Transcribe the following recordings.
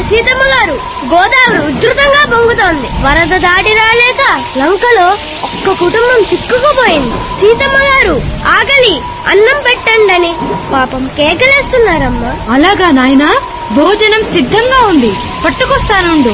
సీతమ్మ గారు, గోదావరి ఉధృతంగా పొంగుతోంది. వరద దాటి రాలేక లంకలో ఒక్క కుటుంబం చిక్కుకుపోయింది. సీతమ్మ గారు, ఆకలి, అన్నం పెట్టండి అని పాపం కేకలేస్తున్నారమ్మా. అలాగా నాయనా, భోజనం సిద్ధంగా ఉంది, పట్టుకొస్తానుండు.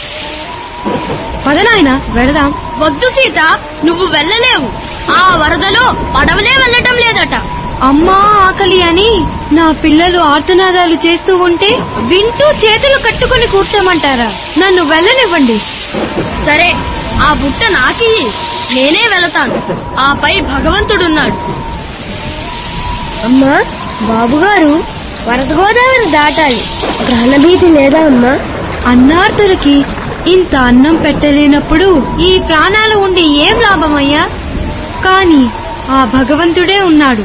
పద నాయనా, వెళదాం. వద్దు సీత, నువ్వు వెళ్ళలేవు. ఆ వరదలో పడవలే వెళ్ళటం లేదట. అమ్మా ఆకలి అని నా పిల్లలు ఆర్తనాదాలు చేస్తూ ఉంటే వింటూ చేతులు కట్టుకుని కూర్చోమంటారా? నన్ను వెళ్ళనివ్వండి. సరే, ఆ బుట్ట నాకి, నేనే వెళతాను. ఆపై భగవంతుడున్నాడు. అమ్మా, బాబుగారు వరద గోదావరి దాటాలి, ప్రాణభీతి లేదా అమ్మా? అన్నార్తులకి ఇంత అన్నం పెట్టలేనప్పుడు ఈ ప్రాణాలు ఉండి ఏం లాభమయ్యా? కాని ఆ భగవంతుడే ఉన్నాడు.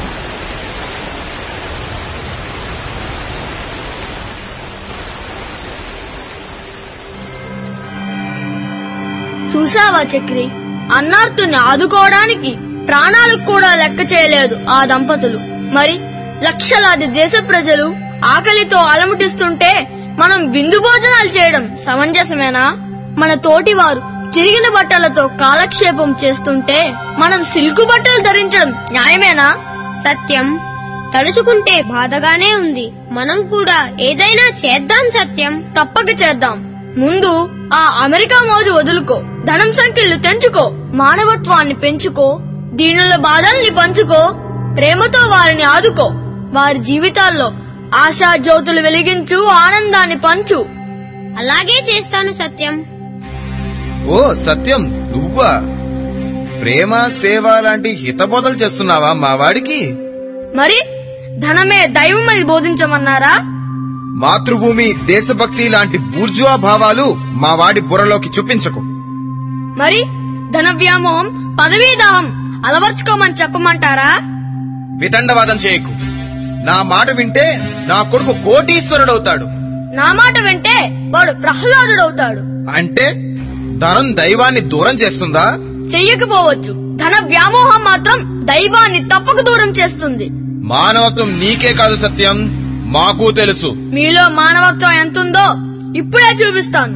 చూసావా చక్రి, అన్నార్తుని ఆదుకోవడానికి ప్రాణాలకు కూడా లెక్క చేయలేదు ఆ దంపతులు. మరి లక్షలాది దేశ ప్రజలు ఆకలితో అలముటిస్తుంటే మనం విందు భోజనాలు చేయడం సమంజసమేనా? మన తోటి వారు చిరిగిన బట్టలతో కాలక్షేపం చేస్తుంటే మనం సిల్కు బట్టలు ధరించడం న్యాయమేనా? సత్యం, తలుచుకుంటే బాధగానే ఉంది. మనం కూడా ఏదైనా చేద్దాం సత్యం. తప్పక చేద్దాం. ముందు ఆ అమెరికా మోజు వదులుకో, ధనం సంఖ్యలు తెంచుకో, మానవత్వాన్ని పెంచుకో, దీనుల బాధల్ని పంచుకో, ప్రేమతో వారిని ఆదుకో, వారి జీవితాల్లో ఆశా జ్యోతులు వెలిగించు, ఆనందాన్ని పంచు. అలాగే చేస్తాను సత్యం. ఓ సత్యం, నువ్వా? ప్రేమ, సేవ లాంటి హితబోధలు చేస్తున్నావా మా వాడికి? మరి ధనమే దైవమని బోధించమన్నారా? మాతృభూమి, దేశభక్తి లాంటి బూర్జువా భావాలు మా వాడి బుర్రలోకి చూపించకు. మరి ధన వ్యామోహం, పదవీ దాహం అలవర్చుకోమని చెప్పమంటారా? వితండవాదం చేయకు. నా మాట వింటే నా కొడుకు కోటీశ్వరుడవుతాడు. నా మాట వింటే వాడు ప్రహ్లాదుడవుతాడు. అంటే ధనం దైవాన్ని దూరం చేస్తుందా? చెయ్యకపోవచ్చు. ధన వ్యామోహం మాత్రం దైవాన్ని తప్పక దూరం చేస్తుంది. మానవత్వం నీకే కాదు సత్యం, మాకు తెలుసు. మీలో మానవత్వం ఎంతుందో ఇప్పుడే చూపిస్తాను.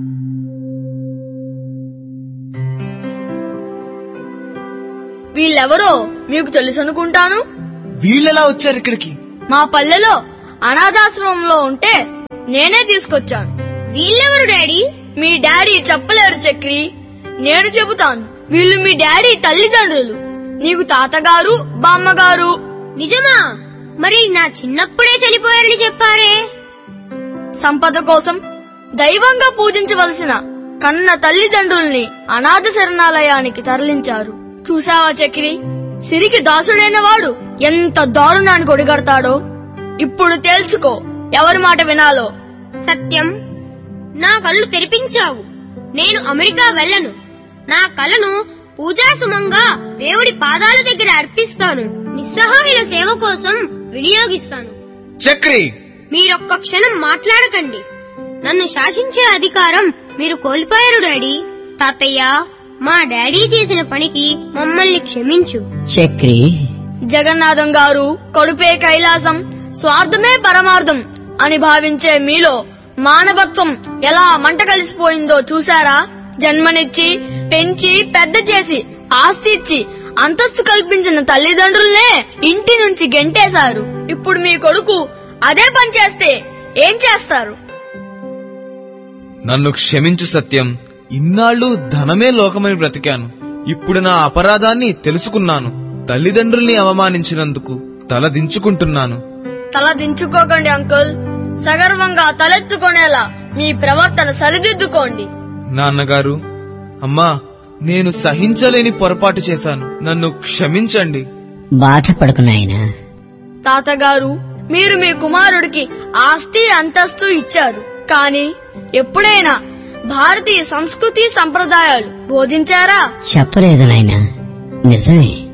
వీళ్ళెవరో మీకు తెలుసు అనుకుంటాను. వీళ్ళెలా వచ్చారు ఇక్కడికి? మా పల్లెలో అనాథాశ్రమంలో ఉంటే నేనే తీసుకొచ్చాను. వీళ్ళెవరు డాడీ? మీ డాడీ చెప్పలేరు చక్రి, నేను చెబుతాను. వీళ్ళు మీ డాడీ తల్లిదండ్రులు. నీకు తాతగారు, బామ్మగారు. నిజమా? మరి నా చిన్నప్పుడే చనిపోయారని చెప్పారే. సంపద కోసం దైవంగా పూజించవలసిన కన్న తల్లిదండ్రుల్ని అనాథ శరణాలయానికి తరలించారు. చూసావా చక్రి, సిరికి దాసుడైన వాడు ఎంత దారుణానికి ఒడిగడతాడో. ఇప్పుడు తేల్చుకో ఎవరి మాట వినాలో. సత్యం, నా కళ్ళు తెరిపించావు. నేను అమెరికా వెళ్ళను. నా కళను పూజాసుమంగా దేవుడి పాదాల దగ్గర అర్పిస్తాను. నిస్సహాయుల సేవ కోసం వినియోగిస్తాను. చక్రి, మీరొక్క క్షణం మాట్లాడకండి. నన్ను శాసించే అధికారం మీరు కోల్పోయారు డాడీ. తాతయ్య, మా డాడీ చేసిన పనికి మమ్మల్ని క్షమించు. చక్రి, జగన్నాథం గారు, కడుపే కైలాసం, స్వార్థమే పరమార్థం అని భావించే మీలో మానవత్వం ఎలా మంట కలిసిపోయిందో చూశారా? జన్మనిచ్చి, పెంచి, పెద్ద చేసి, ఆస్తి ఇచ్చి, అంతస్తు కల్పించిన తల్లిదండ్రులనే ఇంటి నుంచి గెంటేశారు. ఇప్పుడు మీ కొడుకు అదే పని చేస్తే ఏం చేస్తారు? నన్ను క్షమించు సత్యం. ఇన్నాళ్లు ధనమే లోకమని బ్రతికాను. ఇప్పుడు నా అపరాధాన్ని తెలుసుకున్నాను. తల్లిదండ్రుల్ని అవమానించినందుకు తల దించుకుంటున్నాను. తల దించుకోకండి అంకుల్. సగర్వంగా తలెత్తుకునేలా మీ ప్రవర్తన సరిదిద్దుకోండి. నాన్నగారు, అమ్మా, నేను సహించలేని పొరపాటు చేశాను. నన్ను క్షమించండి. బాధపడకు నాయనా. తాతగారు, మీరు మీ కుమారుడికి ఆస్తి, అంతస్తు ఇచ్చారు. కానీ ఎప్పుడైనా భారతీయ సంస్కృతి సంప్రదాయాలు బోధించారా? చెప్పలేదు నాయనా. నిజమే.